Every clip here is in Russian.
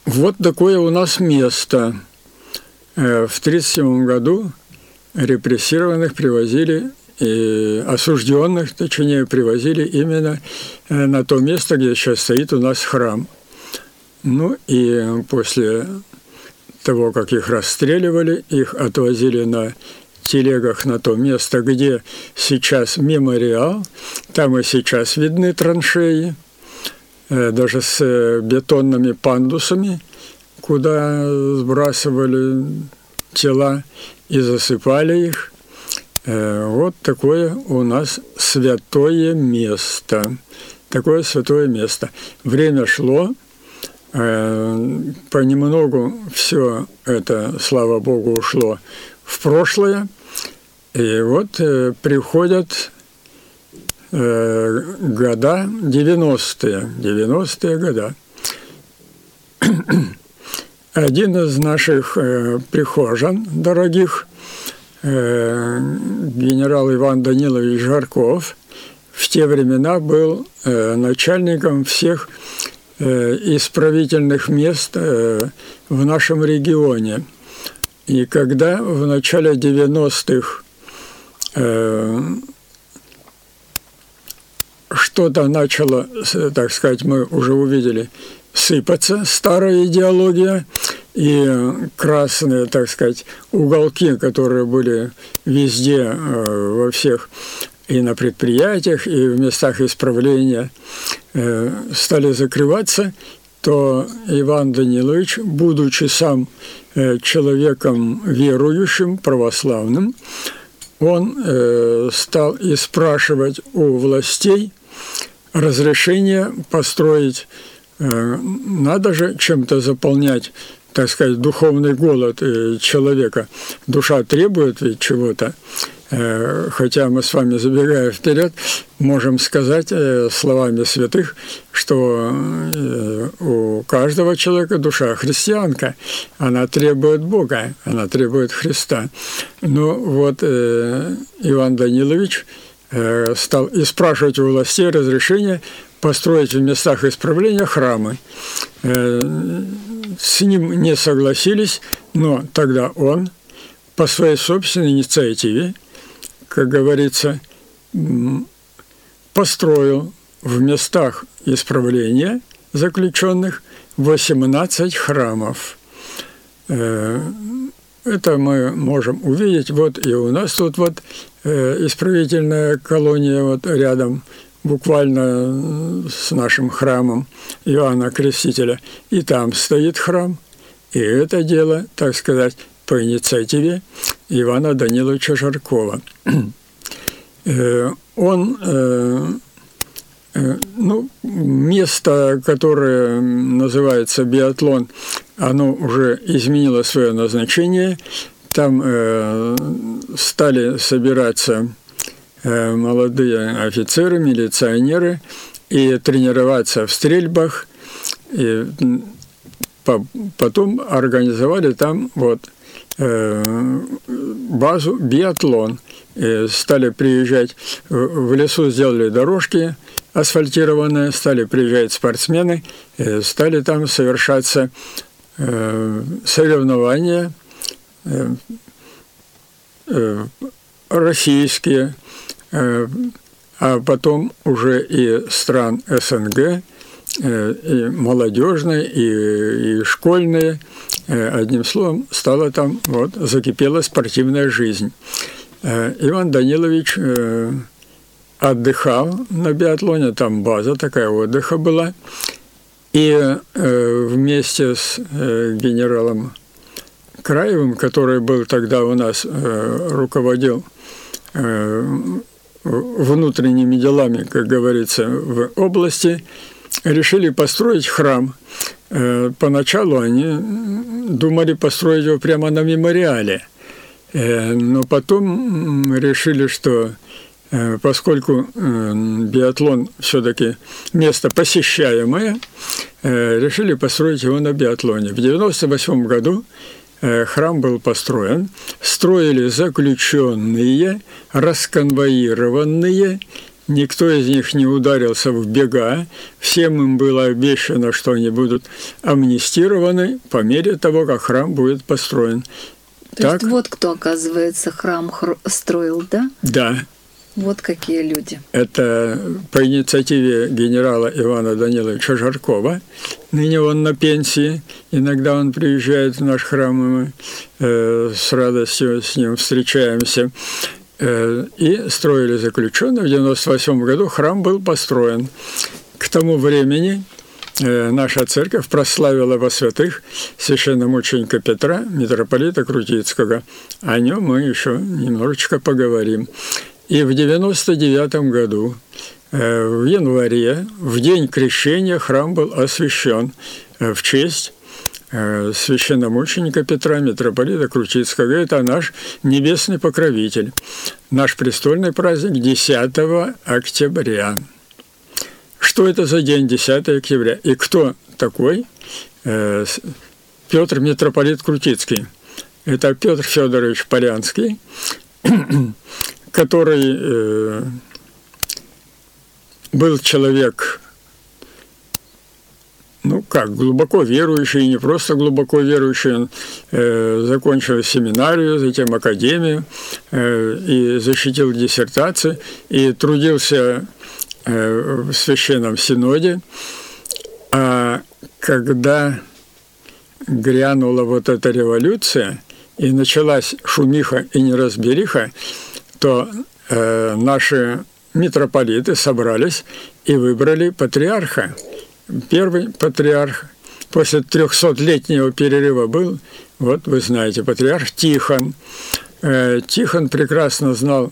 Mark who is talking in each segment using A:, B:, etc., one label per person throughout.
A: Вот такое у нас место. В 1937 году репрессированных привозили, осужденных, точнее, привозили именно на то место, где сейчас стоит у нас храм. Ну и после того, как их расстреливали, их отвозили на телегах на то место, где сейчас мемориал. Там и сейчас видны траншеи, даже с бетонными пандусами, куда сбрасывали тела и засыпали их. Вот такое у нас святое место. Такое святое место. Время шло, понемногу все это, слава Богу, ушло в прошлое. И вот приходят года 90-е года. Один из наших прихожан дорогих, генерал Иван Данилович Жарков, в те времена был начальником всех исправительных мест в нашем регионе. И когда в начале 90-х что-то начало, так сказать, мы уже увидели, сыпаться, старая идеология, и красные, так сказать, уголки, которые были везде, во всех, и на предприятиях, и в местах исправления, стали закрываться, то Иван Данилович, будучи сам человеком верующим, православным, он стал и спрашивать у властей разрешение построить. Надо же чем-то заполнять, так сказать, духовный голод человека. Душа требует ведь чего-то. Хотя мы с вами, забегая вперед, можем сказать словами святых, что у каждого человека душа христианка, она требует Бога, она требует Христа. Ну вот Иван Данилович стал и спрашивать у властей разрешение построить в местах исправления храмы. С ним не согласились, но тогда он по своей собственной инициативе, как говорится, построил в местах исправления заключенных 18 храмов. Это мы можем увидеть. Вот и у нас тут вот исправительная колония вот рядом, буквально с нашим храмом Иоанна Крестителя. И там стоит храм. И это дело, так сказать, по инициативе Ивана Даниловича Жаркова. Он, место, которое называется биатлон, оно уже изменило свое назначение. Там стали собираться молодые офицеры, милиционеры и тренироваться в стрельбах. И потом организовали там вот базу биатлон. И стали приезжать, в лесу сделали дорожки асфальтированные, стали приезжать спортсмены, стали там совершаться соревнования российские, а потом уже и стран СНГ, и молодежные, и школьные. Одним словом, стала там, вот, закипела спортивная жизнь. Иван Данилович отдыхал на биатлоне, там база такая отдыха была. И вместе с генералом Краевым, который был тогда у нас, руководил внутренними делами, как говорится, в области, решили построить храм. Поначалу они думали построить его прямо на мемориале. Но потом решили, что поскольку биатлон все-таки место посещаемое, решили построить его на биатлоне. В 1998 году храм был построен, строили заключенные, расконвоированные, никто из них не ударился в бега, всем им было обещано, что они будут амнистированы по мере того, как храм будет построен.
B: То есть вот кто, оказывается, храм строил, да?
A: Да.
B: Вот какие люди. Это
A: по инициативе генерала Ивана Даниловича Жаркова. Ныне он на пенсии. Иногда он приезжает в наш храм, и мы с радостью с ним встречаемся. И строили заключенных. В 1998 году храм был построен. К тому времени наша церковь прославила во святых священномученика Петра, митрополита Крутицкого. О нем мы еще немножечко поговорим. И в 1999 году, в январе, в день крещения, храм был освящен в честь священномученика Петра, митрополита Крутицкого. Это наш небесный покровитель. Наш престольный праздник 10 октября. Что это за день 10 октября? И кто такой Петр, митрополит Крутицкий? Это Петр Федорович Полянский, который был человек, глубоко верующий, и не просто глубоко верующий, он закончил семинарию, затем академию, и защитил диссертацию, и трудился в Священном Синоде. А когда грянула вот эта революция, и началась шумиха и неразбериха, то наши митрополиты собрались и выбрали патриарха. Первый патриарх после 300-летнего перерыва был, вот вы знаете, патриарх Тихон. Тихон прекрасно знал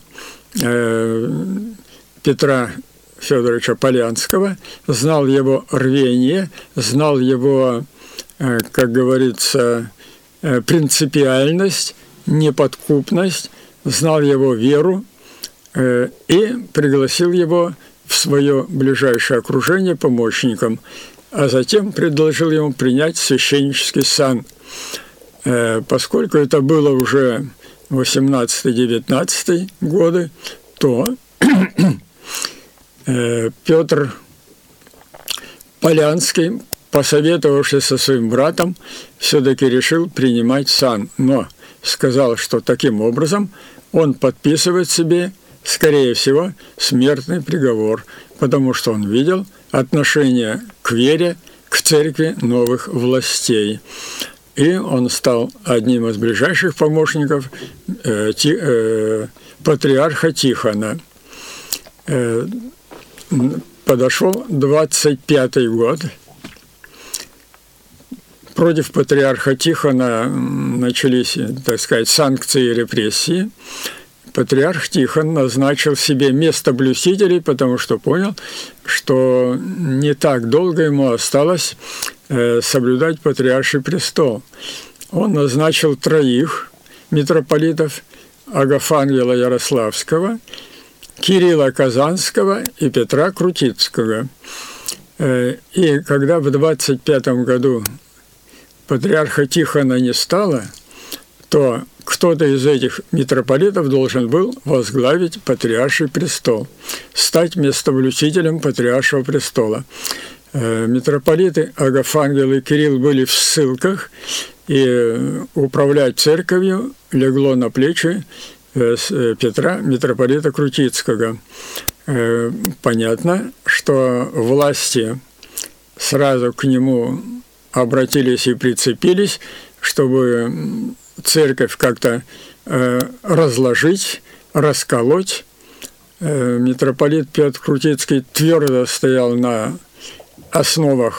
A: Петра Федоровича Полянского, знал его рвение, знал его, как говорится, принципиальность, неподкупность, знал его веру и пригласил его в свое ближайшее окружение помощником, а затем предложил ему принять священнический сан. Поскольку это было уже 18-19 годы, то Петр Полянский, посоветовавшись со своим братом, все-таки решил принимать сан, но сказал, что таким образом он подписывает себе, скорее всего, смертный приговор, потому что он видел отношение к вере, к церкви новых властей. И он стал одним из ближайших помощников патриарха Тихона. Подошел 25-й год. Против патриарха Тихона начались, так сказать, санкции и репрессии. Патриарх Тихон назначил себе местоблюстителей, потому что понял, что не так долго ему осталось соблюдать патриарший престол. Он назначил 3 митрополитов: Агафангела Ярославского, Кирилла Казанского и Петра Крутицкого. И когда в 25 году патриарха Тихона не стало, то кто-то из этих митрополитов должен был возглавить патриарший престол, стать местоблюстителем патриаршего престола. Митрополиты Агафангел и Кирилл были в ссылках, и управлять церковью легло на плечи Петра, митрополита Крутицкого. Понятно, что власти сразу к нему обратились и прицепились, чтобы церковь как-то разложить, расколоть. Митрополит Петр Крутицкий твердо стоял на основах,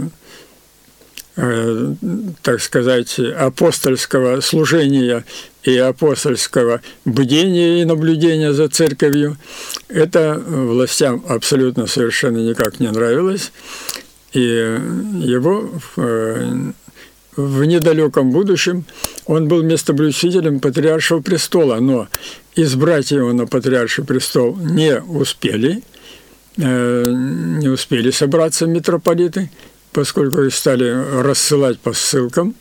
A: так сказать, апостольского служения и апостольского бдения и наблюдения за церковью. Это властям абсолютно совершенно никак не нравилось. И его в недалеком будущем он был местоблюстителем патриаршего престола, но избрать его на патриарший престол не успели собраться митрополиты, поскольку их стали рассылать по ссылкам.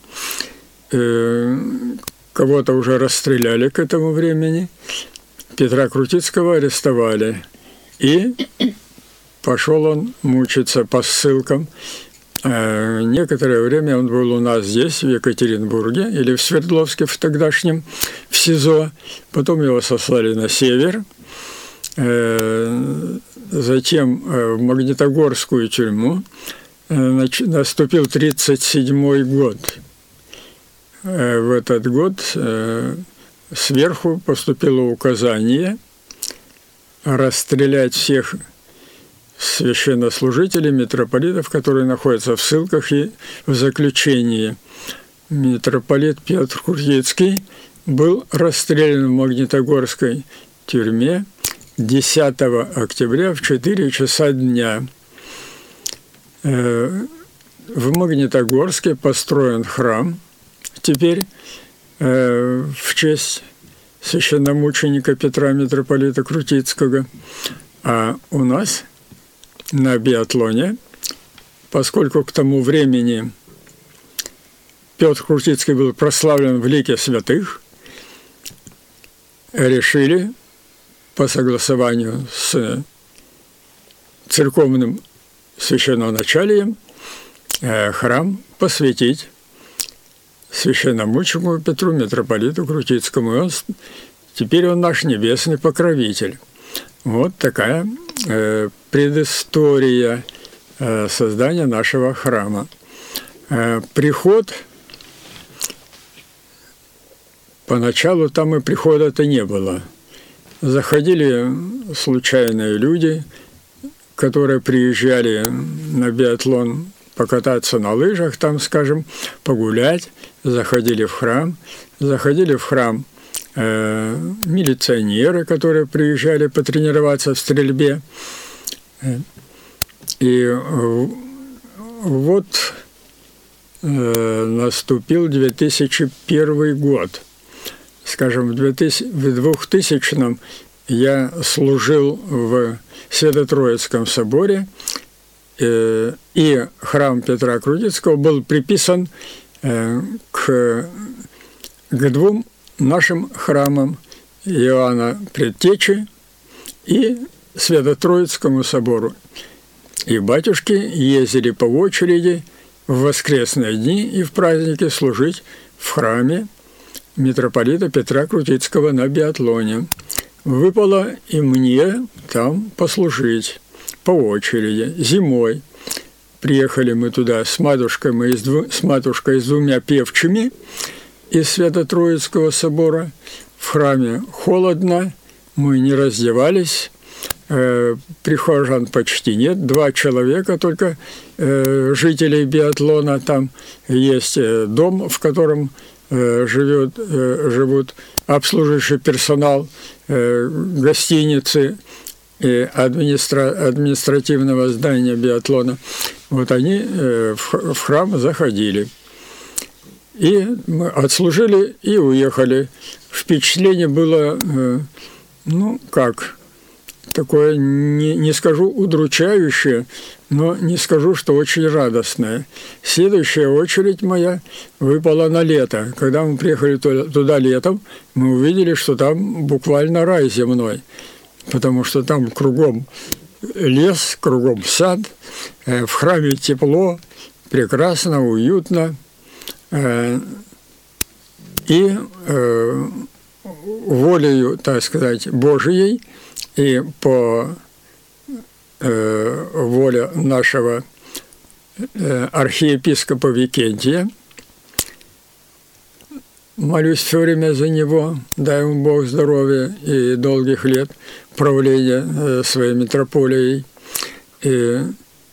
A: Кого-то уже расстреляли к этому времени. Петра Крутицкого арестовали. И пошел он мучиться по ссылкам. Некоторое время он был у нас здесь, в Екатеринбурге, или в Свердловске в тогдашнем, в СИЗО. Потом его сослали на север. Затем в Магнитогорскую тюрьму. Наступил 1937 год. В этот год сверху поступило указание расстрелять всех священнослужителей, митрополитов, которые находятся в ссылках и в заключении. Митрополит Петр Курдицкий был расстрелян в Магнитогорской тюрьме 10 октября в 4 часа дня. В Магнитогорске построен храм теперь в честь священномученика Петра митрополита Крутицкого. А у нас на Биатлоне, поскольку к тому времени Петр Крутицкий был прославлен в лике святых, решили по согласованию с церковным священноначалием храм посвятить священномученику Петру митрополиту Крутицкому. И теперь он наш небесный покровитель. Вот такая предыстория создания нашего храма. Приход, поначалу там и прихода-то не было. Заходили случайные люди, которые приезжали на биатлон покататься на лыжах, там, скажем, погулять, заходили в храм. Заходили в храм милиционеры, которые приезжали потренироваться в стрельбе. И вот наступил 2001 год. Скажем, в 2000-м я служил в Свято-Троицком соборе, и храм Петра Крутицкого был приписан к двум нашим храмам Иоанна Предтечи и Свято-Троицкому собору. И батюшки ездили по очереди в воскресные дни и в праздники служить в храме митрополита Петра Крутицкого на Биатлоне. Выпало и мне там послужить по очереди зимой. Приехали мы туда с матушкой и с двумя певчими из Свято-Троицкого собора. В храме холодно, мы не раздевались, прихожан почти нет, 2 человека только жителей Биатлона. Там есть дом, в котором живут обслуживающий персонал гостиницы и административного здания Биатлона. Вот они в храм заходили. И мы отслужили и уехали. Впечатление было, такое, не скажу удручающее, но не скажу, что очень радостное. Следующая очередь моя выпала на лето. Когда мы приехали туда летом, мы увидели, что там буквально рай земной, потому что там кругом лес, кругом сад, в храме тепло, прекрасно, уютно. И волею, так сказать, Божией и по воле нашего архиепископа Викентия, молюсь все время за него, дай ему Бог здоровья и долгих лет правления своей митрополией. И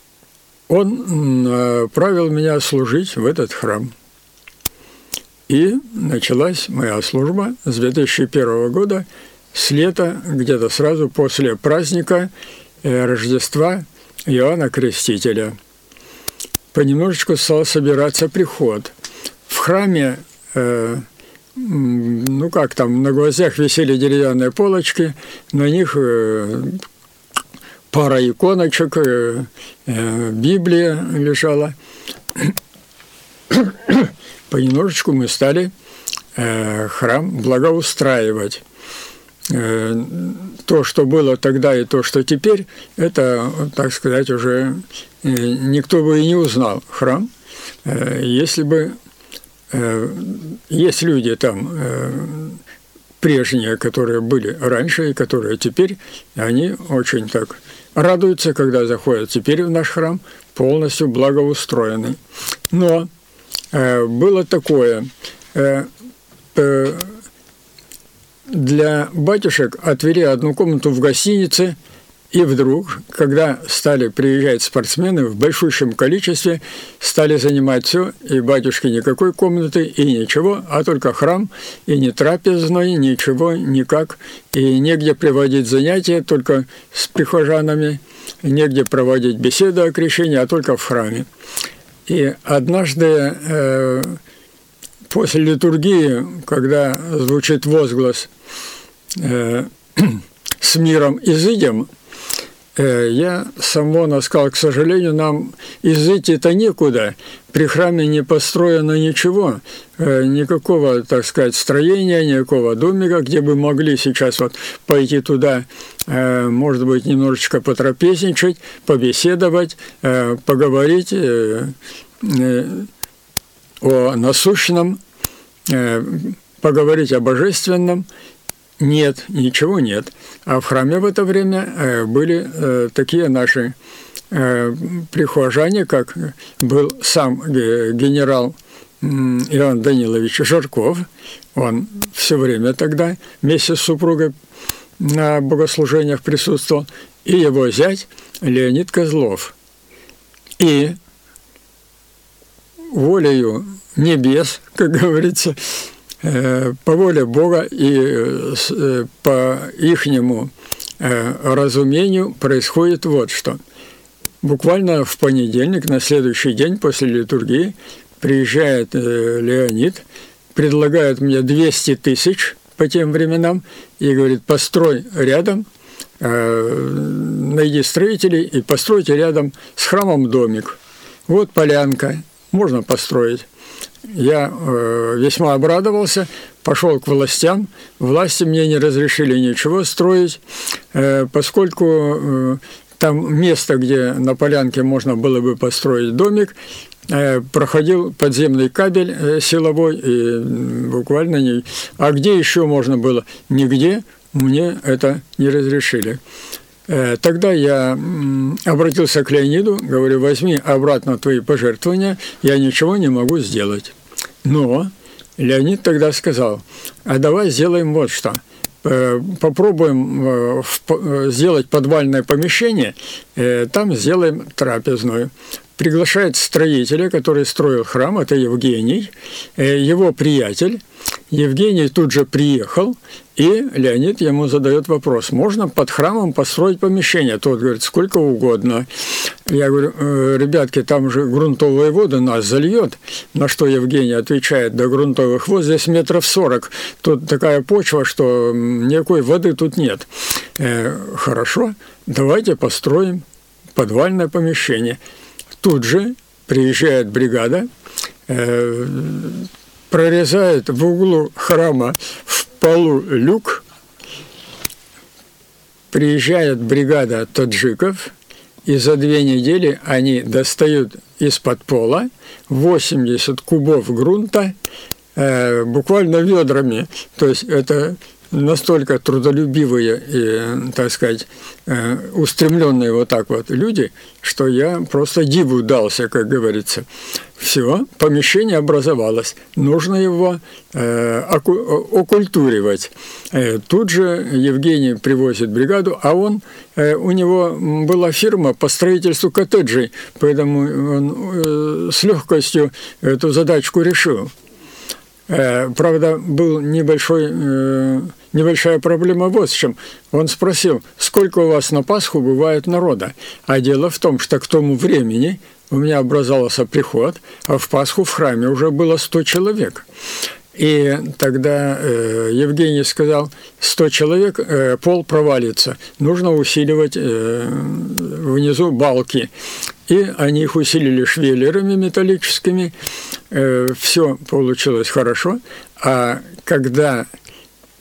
A: он правил меня служить в этот храм. И началась моя служба с 2001 года, с лета, где-то сразу после праздника Рождества Иоанна Крестителя. Понемножечку стал собираться приход. В храме, на гвоздях висели деревянные полочки, на них пара иконочек, Библия лежала. Понемножечку мы стали храм благоустраивать. то, что было тогда и то, что теперь, это, так сказать, уже никто бы и не узнал храм, если бы есть люди там прежние, которые были раньше и которые теперь, они очень так радуются, когда заходят теперь в наш храм, полностью благоустроенный. Но было такое, для батюшек отвели одну комнату в гостинице, и вдруг, когда стали приезжать спортсмены в большущем количестве, стали занимать все, и батюшки никакой комнаты, и ничего, а только храм, и не трапезной, ничего, никак, и негде приводить занятия, только с прихожанами, негде проводить беседы о крещении, а только в храме. И однажды после литургии, когда звучит возглас «С миром изыдем», я Самвона сказал: к сожалению, нам изыти-то некуда, при храме не построено ничего, никакого, так сказать, строения, никакого домика, где бы могли сейчас вот пойти туда, может быть, немножечко потрапезничать, побеседовать, поговорить о насущном, поговорить о божественном. Нет, ничего нет. А в храме в это время были такие наши прихожане, как был сам генерал Иоанн Данилович Жарков. Он все время тогда вместе с супругой на богослужениях присутствовал. И его зять Леонид Козлов. И волею небес, как говорится, по воле Бога и по ихнему разумению происходит вот что. Буквально в понедельник, на следующий день после литургии, приезжает Леонид, предлагает мне 200 тысяч по тем временам и говорит: построй рядом, найди строителей и постройте рядом с храмом домик. Вот полянка, можно построить. Я весьма обрадовался, пошел к властям. Власти мне не разрешили ничего строить, поскольку там место, где на полянке можно было бы построить домик, проходил подземный кабель силовой, и буквально не... А где еще можно было? Нигде мне это не разрешили. Тогда я обратился к Леониду, говорю: возьми обратно твои пожертвования, я ничего не могу сделать. Но Леонид тогда сказал: а давай сделаем вот что. Попробуем сделать подвальное помещение, там сделаем трапезную. Приглашает строителя, который строил храм, это Евгений, его приятель. Евгений тут же приехал, и Леонид ему задает вопрос: можно под храмом построить помещение? Тот говорит: сколько угодно. Я говорю: ребятки, там же грунтовые воды нас зальет. На что Евгений отвечает: до грунтовых вод здесь 40 метров. Тут такая почва, что никакой воды тут нет. Хорошо, давайте построим подвальное помещение. Тут же приезжает бригада, прорезает в углу храма в полу люк, приезжает бригада таджиков, и за 2 недели они достают из-под пола 80 кубов грунта буквально ведрами. То есть это настолько трудолюбивые и, так сказать, устремленные вот так вот люди, что я просто диву дался, как говорится. Все, помещение образовалось. Нужно его окультуривать. Тут же Евгений привозит бригаду, а у него была фирма по строительству коттеджей, поэтому он с легкостью эту задачку решил. Правда, была небольшая проблема вот с чем. Он спросил: сколько у вас на Пасху бывает народа? А дело в том, что к тому времени у меня образовался приход, а в Пасху в храме уже было 100 человек. И тогда Евгений сказал: 100 человек, пол провалится, нужно усиливать внизу балки. И они их усилили швеллерами металлическими, все получилось хорошо. А когда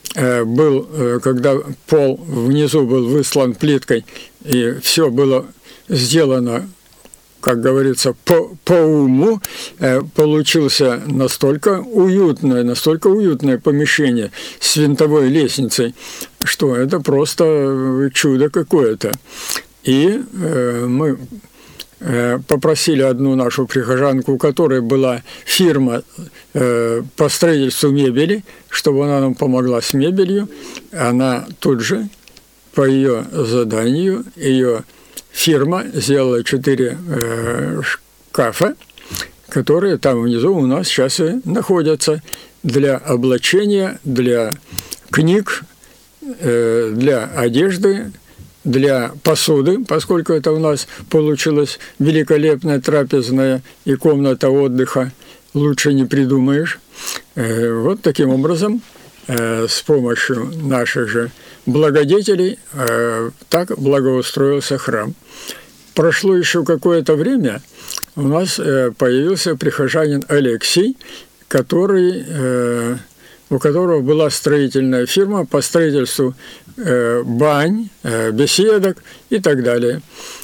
A: когда пол внизу был выслан плиткой, и все было сделано, как говорится, по уму, получился настолько уютное помещение с винтовой лестницей, что это просто чудо какое-то. И мы попросили одну нашу прихожанку, у которой была фирма по строительству мебели, чтобы она нам помогла с мебелью. Она тут же, по ее заданию, ее фирма сделала 4 шкафа, которые там внизу у нас сейчас и находятся для облачения, для книг, для одежды, для посуды, поскольку это у нас получилась великолепная трапезная и комната отдыха, лучше не придумаешь. Вот таким образом, с помощью наших же благодетелей, так благоустроился храм. Прошло еще какое-то время, у нас появился прихожанин Алексей, у которого была строительная фирма по строительству бань, беседок и так далее.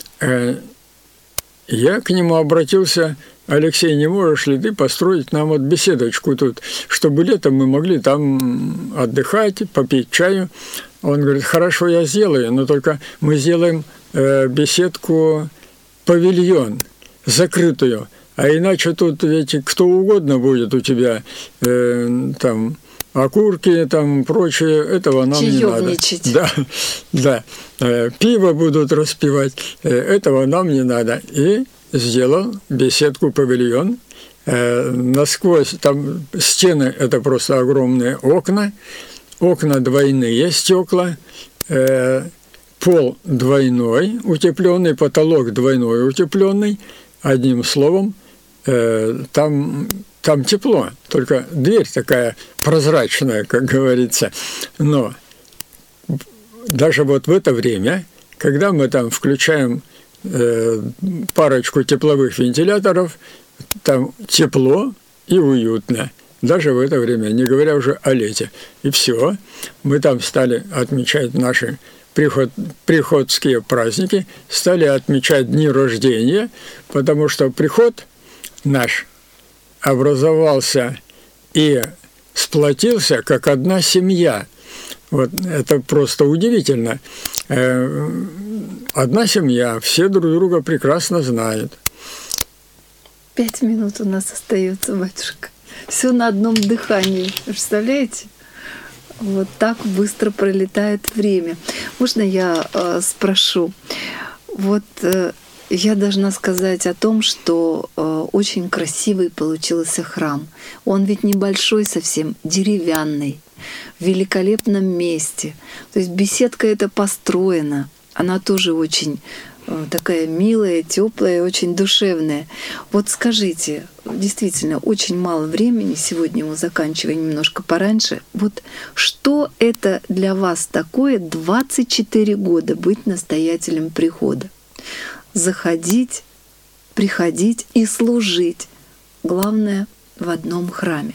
A: Я к нему обратился: Алексей, не можешь ли ты построить нам вот беседочку тут, чтобы летом мы могли там отдыхать, попить чаю? Он говорит: хорошо, я сделаю, но только мы сделаем беседку-павильон, закрытую, а иначе тут ведь кто угодно будет у тебя там окурки, там прочее, этого нам не надо. Да, пиво будут распивать, этого нам не надо. И сделал беседку-павильон. Насквозь, там стены – это просто огромные окна двойные, стекла, пол двойной, утепленный, потолок двойной, утепленный. Одним словом, там тепло, только дверь такая прозрачная, как говорится. Но даже вот в это время, когда мы там включаем парочку тепловых вентиляторов, там тепло и уютно. Даже в это время, не говоря уже о лете. И все. Мы там стали отмечать наши приходские праздники, стали отмечать дни рождения, потому что приход наш образовался и сплотился как одна семья. Вот это просто удивительно. Одна семья, все друг друга прекрасно знают.
B: 5 минут у нас остается, батюшка. Все на одном дыхании. Представляете? Вот так быстро пролетает время. Можно я спрошу? Вот я должна сказать о том, что очень красивый получился храм. Он ведь небольшой совсем, деревянный, в великолепном месте. То есть беседка эта построена. Она тоже очень такая милая, теплая, очень душевная. Вот скажите, действительно, очень мало времени, сегодня мы заканчиваем немножко пораньше. Вот что это для вас такое 24 года быть настоятелем прихода? Заходить, приходить и служить. Главное, в одном храме.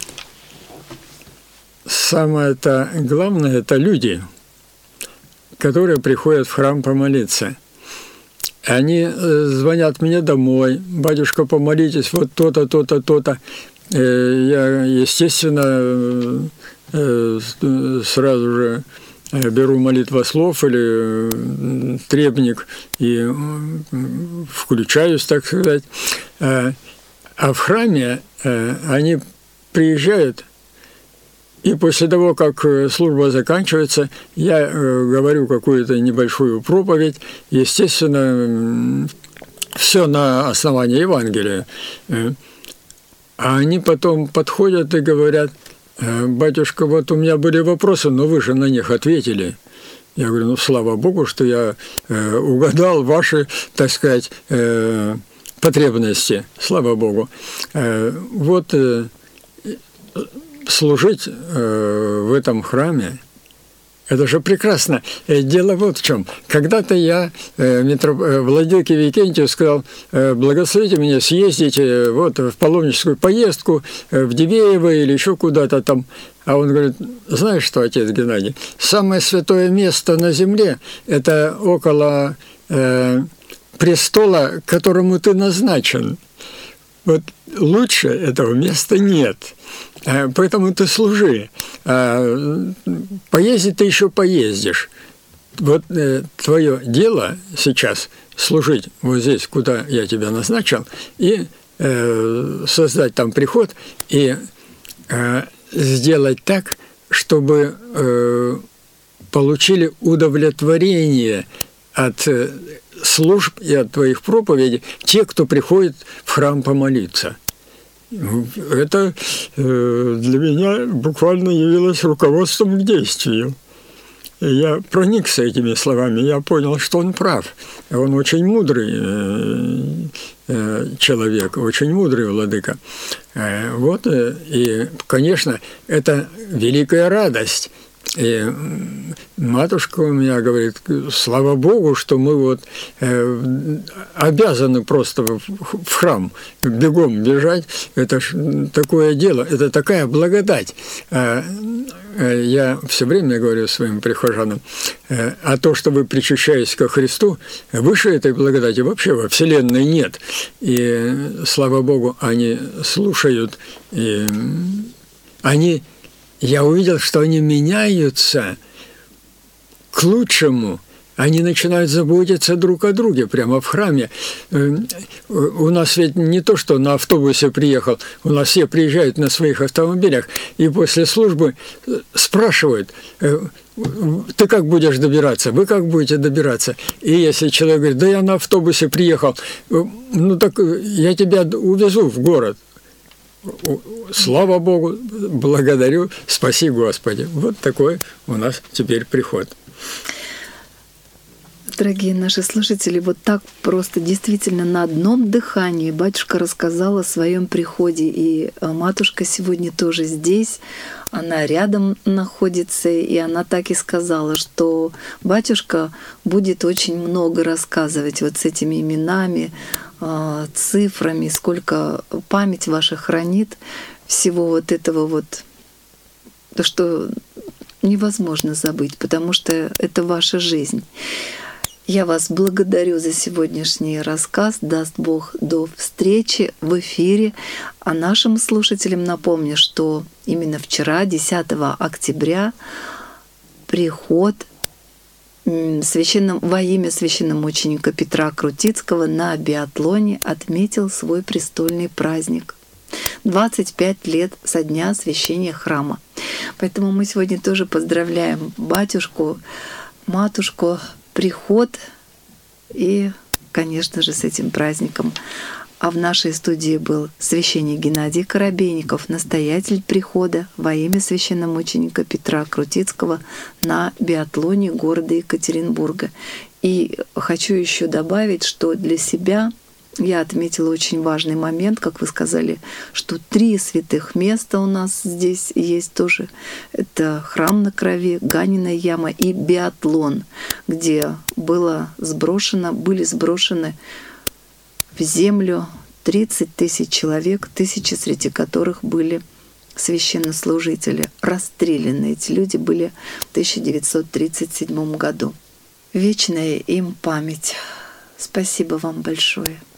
A: Самое-то главное – это люди, которые приходят в храм помолиться. Они звонят мне домой: батюшка, помолитесь, вот то-то, то-то, то-то. Я, естественно, сразу же беру молитвослов или требник и включаюсь, так сказать. А в храме они приезжают, и после того, как служба заканчивается, я говорю какую-то небольшую проповедь, естественно, все на основании Евангелия. А они потом подходят и говорят: батюшка, вот у меня были вопросы, но вы же на них ответили. Я говорю: ну, слава Богу, что я угадал ваши, так сказать, потребности. Слава Богу. Вот служить в этом храме Это же прекрасно. Дело вот в чем. Когда-то я владыке Викентию сказал: благословите меня съездить вот в паломническую поездку в Дивеево или еще куда-то там. А он говорит: знаешь что, отец Геннадий, самое святое место на земле – это около престола, к которому ты назначен. Вот лучше этого места нет. Поэтому ты служи. Поездить ты еще поездишь. Вот твое дело сейчас служить вот здесь, куда я тебя назначил, и создать там приход, и сделать так, чтобы получили удовлетворение от служб и от твоих проповедей те, кто приходит в храм помолиться. Это для меня буквально явилось руководством к действию. Я проникся этими словами, я понял, что он прав. Он очень мудрый человек, очень мудрый владыка. Вот, и, конечно, это великая радость. И матушка у меня говорит: слава Богу, что мы вот обязаны просто в храм бегом бежать. Это ж такое дело, это такая благодать. Я все время говорю своим прихожанам: а то, что вы причащаетесь ко Христу, выше этой благодати вообще во Вселенной нет. И, слава Богу, они слушают, и я увидел, что они меняются к лучшему. Они начинают заботиться друг о друге прямо в храме. У нас ведь не то, что на автобусе приехал, у нас все приезжают на своих автомобилях, и после службы спрашивают: ты как будешь добираться, вы как будете добираться? И если человек говорит: да я на автобусе приехал, ну так я тебя увезу в город. Слава Богу, благодарю, спаси Господи. Вот такой у нас теперь приход.
B: Дорогие наши слушатели, вот так просто действительно на одном дыхании батюшка рассказал о своем приходе. И матушка сегодня тоже здесь, она рядом находится, и она так и сказала, что батюшка будет очень много рассказывать вот с этими именами, цифрами, сколько память ваша хранит всего вот этого вот, то, что невозможно забыть, потому что это ваша жизнь. Я вас благодарю за сегодняшний рассказ. Даст Бог, до встречи в эфире. А нашим слушателям напомню, что именно вчера, 10 октября, приход во имя священномученика Петра Крутицкого на биатлоне отметил свой престольный праздник. 25 лет со дня освящения храма. Поэтому мы сегодня тоже поздравляем батюшку, матушку, приход и, конечно же, с этим праздником. А в нашей студии был священник Геннадий Коробейников, настоятель прихода во имя священномученика Петра Крутицкого на биатлоне города Екатеринбурга. И хочу еще добавить, что для себя я отметила очень важный момент, как вы сказали, что 3 святых места у нас здесь есть тоже. Это храм на Крови, Ганина яма и биатлон, где были сброшены в землю 30 тысяч человек, тысячи среди которых были священнослужители. Расстреляны эти люди были в 1937 году. Вечная им память. Спасибо вам большое.